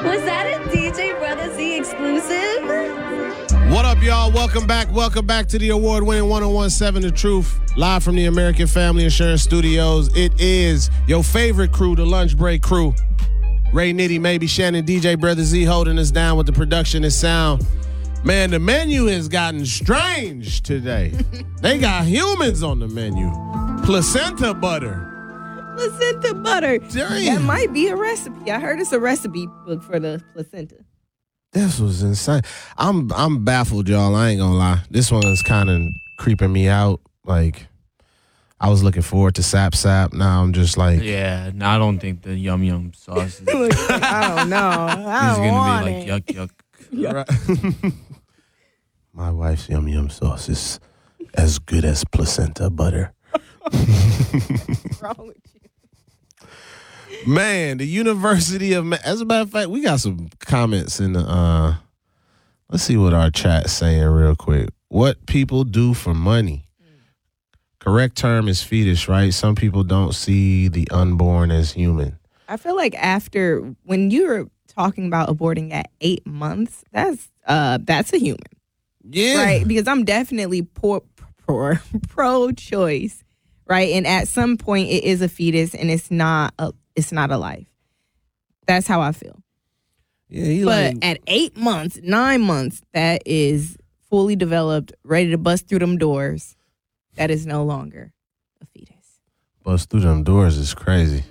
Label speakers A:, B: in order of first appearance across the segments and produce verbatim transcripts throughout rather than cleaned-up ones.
A: Was that a D J Brother Z exclusive?
B: What up, y'all? Welcome back. Welcome back to the award-winning one oh one point seven The Truth, live from the American Family Insurance Studios. It is your favorite crew, the Lunch Break crew. Ray Nitty, maybe Shannon, D J Brother Z holding us down with the production and sound. Man, the menu has gotten strange today. They got humans on the menu. Placenta butter.
C: Placenta butter.
B: Dang.
C: That might be a recipe. I heard it's a recipe book for the placenta.
B: This was insane. I'm I'm baffled, y'all. I ain't gonna lie. This one is kind of creeping me out. Like, I was looking forward to Sap Sap. Now I'm just like,
D: Yeah, no, I don't think the yum yum sauce is, is
C: I don't know. I don't
D: gonna
C: want
D: be
C: it.
D: like yuck yuck.
B: right. My wife's yum yum sauce is as good as placenta butter.
C: What's wrong with you?
B: Man, the University of Ma- as a matter of fact, we got some comments in the uh let's see what our chat's saying real quick. What people do for money. Correct term is fetus, right? Some people don't see the unborn as human.
C: I feel like after when you're talking about aborting at eight months, that's uh that's a human,
B: Yeah.
C: right? Because I'm definitely pro pro pro choice, right? And at some point, it is a fetus, and it's not a it's not a life. That's how I feel.
B: Yeah, he
C: But
B: like
C: at eight months, nine months, that is fully developed, ready to bust through them doors. That is no longer a fetus.
B: bust through them doors is crazy.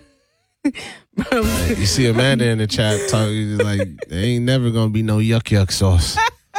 B: Like, you see Amanda in the chat talking like there ain't never gonna be no yuck yuck sauce.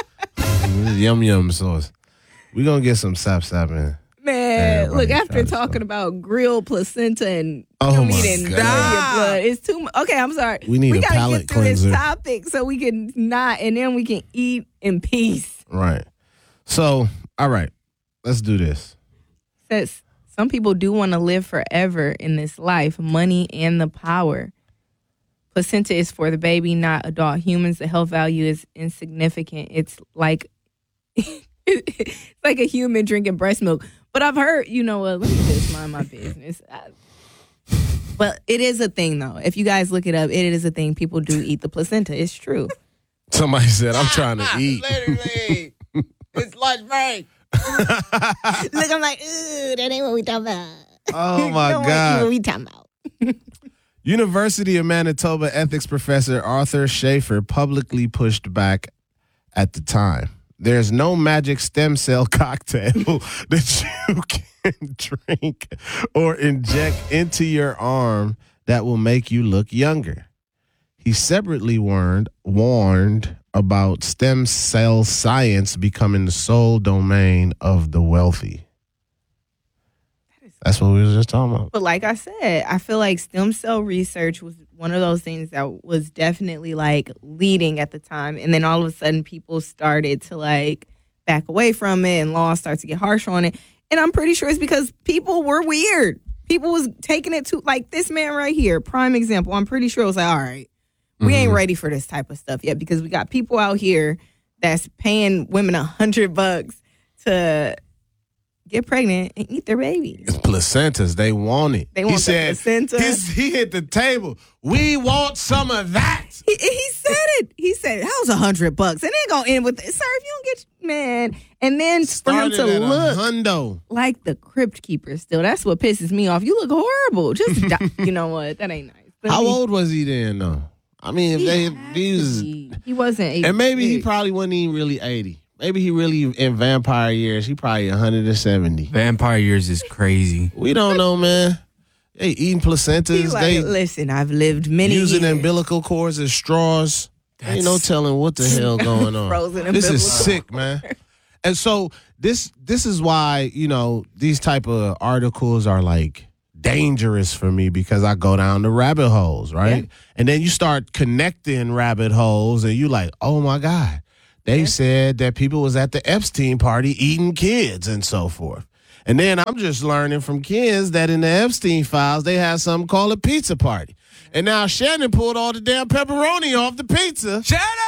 B: Yum yum sauce. We gonna get some sap sap in.
C: Man,
B: Everybody
C: look, after
B: trying to
C: talking
B: stop.
C: about grilled placenta and
B: Oh
C: oh
B: my
C: and
B: God.
C: your blood, it's too much. Okay, I'm sorry.
B: We need a
C: gotta
B: palate
C: get through
B: cleanser.
C: this topic so we can not, and then we can eat in peace.
B: Right. So, all right, let's do this.
C: Says some people do want to live forever in this life, money and the power. Placenta is for the baby, not adult humans. The health value is insignificant. It's like it's like a human drinking breast milk. But I've heard, you know what? Let me just mind my business. I, but it is a thing, though. If you guys look it up, it is a thing. People do eat the placenta. It's true.
B: Somebody said I'm trying to eat.
D: Literally, it's lunch break.
C: Look, I'm like, ooh, that ain't what we talking about.
B: Oh my
C: Don't wanna eat
B: God.
C: what we talking about.
B: University of Manitoba ethics professor Arthur Schaefer publicly pushed back at the time. There's no magic stem cell cocktail that you can drink or inject into your arm that will make you look younger. He separately warned warned about stem cell science becoming the sole domain of the wealthy. That's what we were just talking about.
C: But like I said, I feel like stem cell research was one of those things that was definitely like leading at the time. And then all of a sudden people started to like back away from it and laws started to get harsh on it. And I'm pretty sure it's because people were weird. People was taking it to like this man right here, prime example. I'm pretty sure it was like, all right, we ain't ready for this type of stuff yet because we got people out here that's paying women a hundred bucks to get pregnant and eat their babies.
B: It's placentas. They want it.
C: They want
B: he
C: the
B: said,
C: placenta.
B: his- he hit the table. We want some of that.
C: He, he said it. He said it. That was a hundred bucks. And then gonna end with, sir, if you don't get, man. And then
B: Started
C: for him to
B: at a
C: look
B: hundo.
C: like the crypt keeper still. That's what pisses me off. You look horrible. Just, die. You know what? That ain't nice. But
B: How
C: he-
B: old was he then, though? I mean, if
C: He,
B: they,
C: had
B: if he
C: to
B: was,
C: be. He wasn't eighty.
B: and maybe he probably wasn't even really eighty. Maybe he really, in vampire years, he probably one hundred seventy.
D: Vampire years is crazy.
B: We don't know, man. They eating placentas.
C: He's like,
B: they
C: listen, I've lived many
B: using
C: years.
B: umbilical cords as straws. Ain't no
D: That's-
B: telling what the hell going on.
C: Frozen
B: This is
C: umbilical
B: sick, man. And so this this is why, you know, these type of articles are like dangerous for me because I go down the rabbit holes, right?
C: Yeah.
B: And then you start connecting rabbit holes and you like, oh my God. They
C: Yeah.
B: said that people was at the Epstein party eating kids and so forth. And then I'm just learning from kids that in the Epstein files, they had something called a pizza party. And now Shannon pulled all the damn pepperoni off the pizza.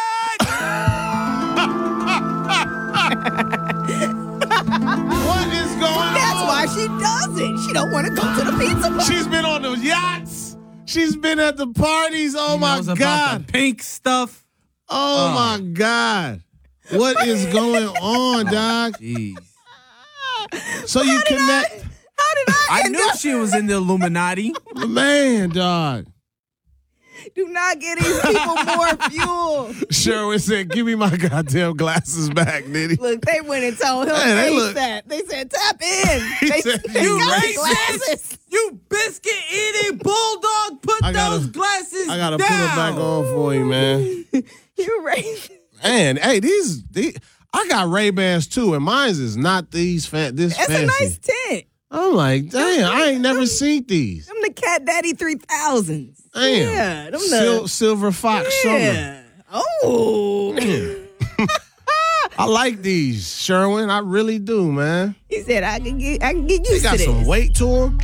B: What is going
C: That's
B: on?
C: why she does it. She don't want to go to the pizza party.
B: She's been on the yachts. She's been at the parties. Oh
D: He
B: my
D: knows about
B: God.
D: the pink stuff.
B: Oh
D: Oh.
B: my God. What is going on, dog?
D: Jeez.
B: So you connect.
C: How did I?
D: I
C: end
D: knew
C: up-
D: she was in the Illuminati.
B: Man, dog.
C: Do not get these people more fuel.
B: Sherwin said, give me my goddamn glasses back, Nitty.
C: Look, they went and told him
B: Man, they look-
C: ASAP. They said, tap in.
B: He
C: they
B: said,
C: they
B: "You
C: got
B: racist."
C: glasses.
D: You biscuit eating bulldog, put
B: I gotta-
D: those glasses
B: I gotta
D: down.
B: put it back on for you, man.
C: You racist.
B: Man, hey, these, these I got Ray-Bans too, and mine's is not these fan this
C: It's
B: fancy.
C: a nice tent.
B: I'm like, damn, I ain't never seen these.
C: Them the Cat Daddy three thousands.
B: Damn.
C: Yeah. Them
B: Sil-
C: the,
B: Silver Fox Summer.
C: yeah. Oh.
B: I like these, Sherwin. I really do, man.
C: He said, I can get, I can get
B: They
C: used
B: got
C: to
B: some
C: this.
B: weight to them.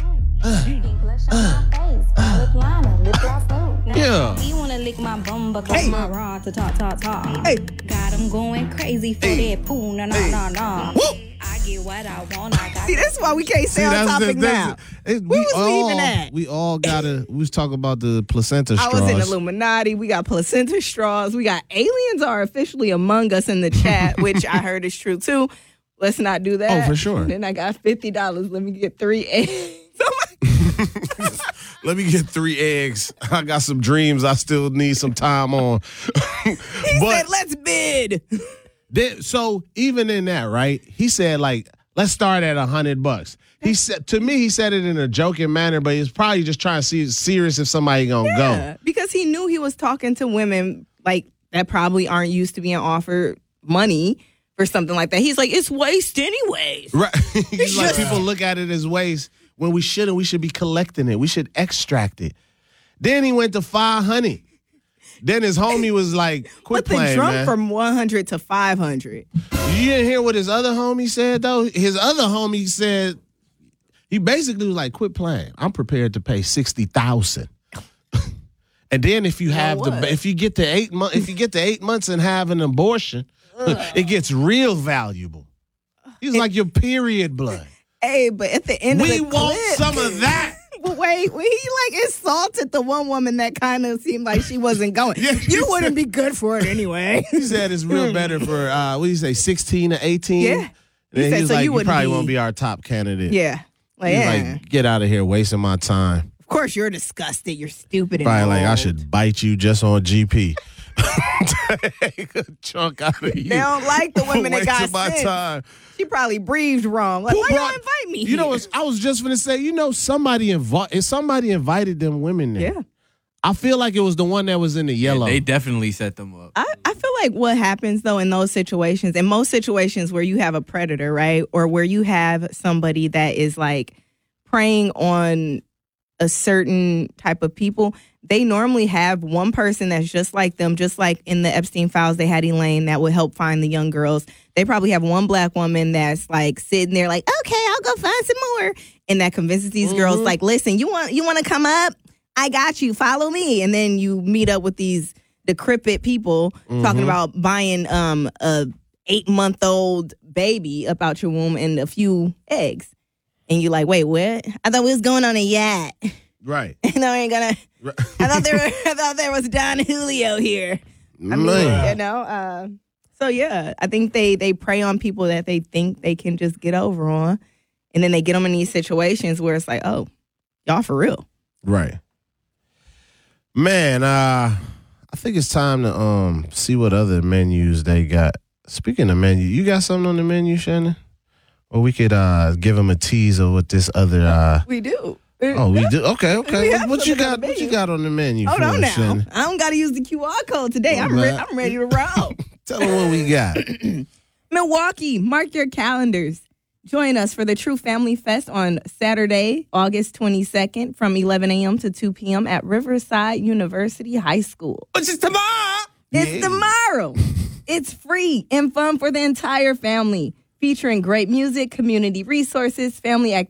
B: Yeah.
E: You wanna lick my bum because my rod to talk, talk, talk.
C: Hey.
E: Got him going crazy for
B: Hey.
E: that poo, no, no, no, no. I get what I want, I got
C: See, that's why we can't stay on topic now.
B: it-
C: Where was we
B: all,
C: even at?
B: We all gotta. We was talking about the placenta
C: I
B: straws.
C: was in Illuminati. We got placenta straws. We got aliens are officially among us in the chat, which I heard is true too. Let's not do that.
B: Oh, for sure.
C: Then I got fifty dollars. Let me get three eggs.
B: Let me get three eggs. I got some dreams. I still need some time on.
C: He said, let's bid.
B: Then, so even in that, right? He said like, let's start at a hundred bucks. He said to me, he said it in a joking manner, but he's probably just trying to see serious if somebody gonna
C: Yeah, because he knew he was talking to women like that probably aren't used to being offered money for something like that. He's like, it's waste anyways.
B: go. Right? He's like,
C: just-
B: people look at it as waste when we shouldn't. We should be collecting it. We should extract it. Then he went to five hundred. Then his homie was like, quit
C: But the
B: playing,
C: jump
B: man.
C: from one hundred to five hundred.
B: You didn't hear what his other homie said, though? His other homie said, he basically was like, quit playing. I'm prepared to pay sixty thousand dollars. And then if you have
C: what?
B: the, if you get to eight months, if you get to eight months and have an abortion, it gets real valuable. He's like your period blood.
C: Hey, but at the end
B: We
C: of the
B: want
C: clip,
B: some of that.
C: But wait, when he like insulted the one woman that kind of seemed like she wasn't going.
B: Yeah, he
C: you
B: said-
C: wouldn't be good for it anyway.
B: He said it's real better for uh, what do you say, sixteen to eighteen?
C: Yeah.
B: And
C: He
B: then
C: said,
B: he was
C: so
B: like,
C: you
B: you,
C: wouldn't
B: probably
C: be-
B: won't be our top candidate.
C: Yeah. Like,
B: He's
C: yeah.
B: like, get out of here, wasting my time.
C: Of course, you're disgusted. You're stupid. and
B: Probably like, I
C: old.
B: should bite you just on G P. Take a chunk out of you.
C: They don't like the women that got
B: Wasting my
C: sense.
B: time.
C: She probably breathed wrong. Like,
B: Who
C: why
B: brought-
C: y'all invite me?
B: You know,
C: here?
B: what? I was just gonna say, you know, somebody invi- somebody invited them women there.
C: Yeah.
B: I feel like it was the one that was in the yellow.
D: They definitely set them up.
C: I, I feel like what happens though in those situations, in most situations where you have a predator, right? Or where you have somebody that is like preying on a certain type of people, they normally have one person that's just like them, just like in the Epstein files, they had Elaine that would help find the young girls. They probably have one black woman that's like sitting there like, okay, I'll go find some more. And that convinces these girls like, listen, you want you want to come up? I got you. Follow me. And then you meet up with these decrepit people talking about buying um a eight month old baby up out your womb and a few eggs. And you're like, wait, what? I thought we was going on a yacht.
B: right.
C: No, I ain't gonna. I thought there. Were, I thought there was Don Julio here. I mean,
B: Man.
C: you know. Uh, so yeah, I think they they prey on people that they think they can just get over on, and then they get them in these situations where it's like, oh, y'all for real.
B: Right. Man, uh, I think it's time to um see what other menus they got. Speaking of menu, you got something on the menu, Shannon? Or we could uh give them a tease of what this other uh
C: We do.
B: oh we do okay okay
C: We
B: what,
C: have
B: what you
C: something on
B: got
C: the
B: what you
C: menu.
B: got on the menu
C: Hold
B: for
C: on
B: us,
C: now.
B: Shannon?
C: I don't got to use the Q R code today.
B: Oh,
C: I'm re-
B: man.
C: I'm ready to roll.
B: Tell them what we got.
C: Milwaukee, mark your calendars. Join us for the True Family Fest on Saturday, August twenty-second from eleven a.m. to two p.m. at Riverside University High School.
D: Which is tomorrow.
C: It's
B: Yeah.
C: tomorrow. It's free and fun for the entire family, featuring great music, community resources, family activities.